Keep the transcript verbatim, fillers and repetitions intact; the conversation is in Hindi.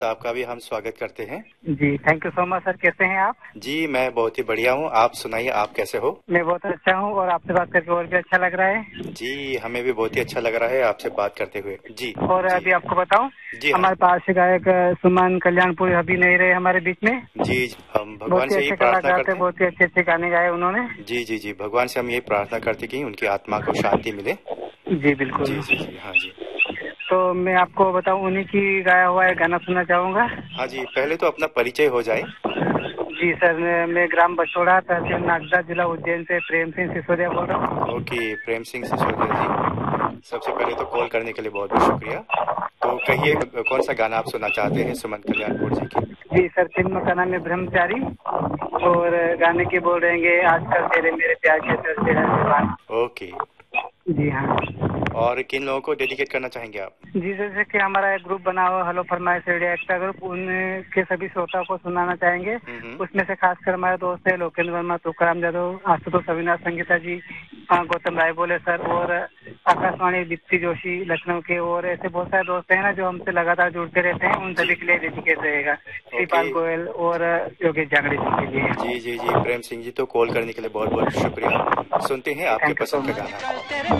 तो आपका भी हम स्वागत करते हैं। जी, thank you so much sir. कैसे हैं आप? जी, मैं बहुत ही बढ़िया हूँ। आप सुनाइए, आप कैसे हो? मैं बहुत अच्छा हूँ और आपसे बात करके और भी अच्छा लग रहा है। जी, हमें भी बहुत ही अच्छा लग रहा है आपसे बात करते हुए। जी और जी अभी आपको बताऊं, जी हाँ। हमारे पास गायक सुमन कल्याणपुर अभी नहीं रहे हमारे बीच में। जी, हम भगवान बहुत ही से यही अच्छे प्रार्थना कलाकार थे, करते हैं। बहुत ही अच्छे अच्छे गाने गाए उन्होंने। जी जी जी भगवान से हम यही प्रार्थना करते कि उनकी आत्मा को शांति मिले। जी बिल्कुल। जी जी जी हाँ जी। तो मैं आपको बताऊं, उन्हीं की गाया हुआ एक गाना सुनना चाहूंगा। हाँ जी, पहले तो अपना परिचय हो जाए। जी सर, मैं, मैं ग्राम बछोड़ा, तहसील नागदा, जिला उज्जैन से प्रेम सिंह सिसोदिया बोल रहा हूँ। ओके, प्रेम सिंह सिसोदिया जी, सबसे पहले तो कॉल करने के लिए बहुत बहुत शुक्रिया। तो कहिए, कौन सा गाना आप सुनना चाहते हैं सुमन कल्याणपुर जी के? जी सर, फिल्म का नाम है ब्रह्मचारी और गाने के बोल रहेंगे आजकल तेरे मेरे प्यार के चलते हैं दीवान। ओके। जी हाँ। और किन लोगों को डेडिकेट करना चाहेंगे आप? जी, जैसे कि हमारा एक ग्रुप बना हुआ हेलो फरमाइश रेडियो एक्टा ग्रुप, उनके सभी श्रोताओं को सुनाना चाहेंगे। हम्म। उसमें से खासकर हमारे दोस्त है लोकेंद्र वर्मा, तुकाराम जादव, आशुतोष अविनाश, संगीता जी, हाँ, गौतम राय बोले सर, और आकाशवाणी दीप्ति जोशी लखनऊ के, और ऐसे बहुत सारे दोस्त हैं ना जो हमसे लगातार जुड़ते रहते हैं। उन जी। सभी के लिए डेडिकेट रहेगा। ओके। श्रीपाल गोयल और योगेश जांगड़े जी के लिए। जी जी जी प्रेम सिंह जी, तो कॉल करने के लिए बहुत बहुत शुक्रिया। सुनते हैं आपके थैंक यू सो पसंद का मच। गाना।